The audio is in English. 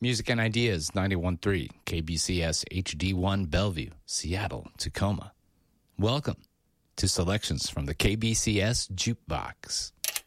Music and Ideas 91.3 KBCS HD1 Bellevue, Seattle, Tacoma. Welcome to selections from the KBCS Jukebox.